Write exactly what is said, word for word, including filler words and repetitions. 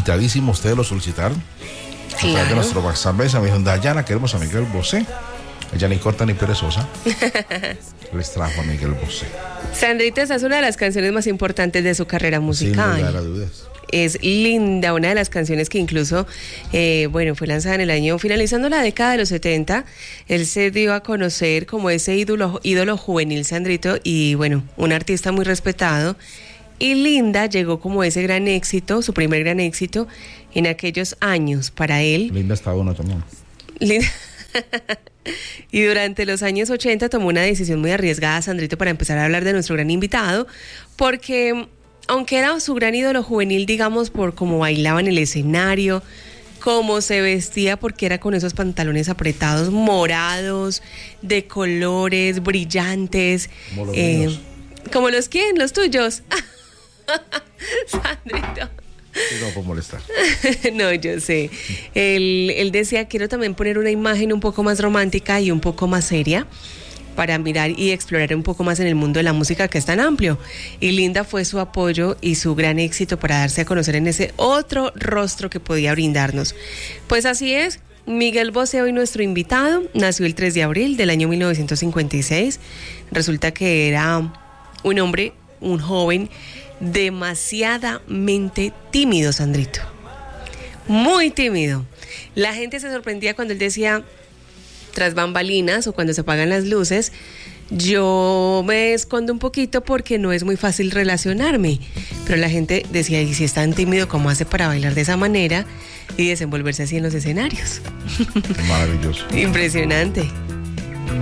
invitadísimos, ustedes lo solicitaron. Claro. A través de nuestro WhatsApp, me dijeron, Dayana, queremos a Miguel Bosé. Ella ni corta ni perezosa. Les trajo a Miguel Bosé. Sandrita, esa es una de las canciones más importantes de su carrera musical. Sin lugar a dudas. Es linda, una de las canciones que incluso, eh, bueno, fue lanzada en el año, finalizando la década de los setenta. Él se dio a conocer como ese ídolo, ídolo juvenil, Sandrito, y bueno, un artista muy respetado. Y Linda llegó como ese gran éxito, su primer gran éxito en aquellos años para él. Linda está uno también. Linda. Y durante los años ochenta tomó una decisión muy arriesgada, Sandrito, para empezar a hablar de nuestro gran invitado, porque aunque era su gran ídolo juvenil, digamos, por cómo bailaba en el escenario, cómo se vestía, porque era con esos pantalones apretados, morados, de colores, brillantes. Como los eh, míos. ¿Como los quién? ¿Los tuyos? Sandrito. Sí, no puedo molestar. No, yo sé. Él, él decía, quiero también poner una imagen un poco más romántica y un poco más seria para mirar y explorar un poco más en el mundo de la música, que es tan amplio. Y Linda fue su apoyo y su gran éxito para darse a conocer en ese otro rostro que podía brindarnos. Pues así es. Miguel Bosé, hoy nuestro invitado, nació el tres de abril del año mil novecientos cincuenta y seis. Resulta que era un hombre, un joven demasiadamente tímido, Sandrito. Muy tímido. La gente se sorprendía cuando él decía, tras bambalinas o cuando se apagan las luces, yo me escondo un poquito porque no es muy fácil relacionarme. Pero la gente decía, y si es tan tímido, ¿cómo hace para bailar de esa manera y desenvolverse así en los escenarios? Maravilloso. Impresionante.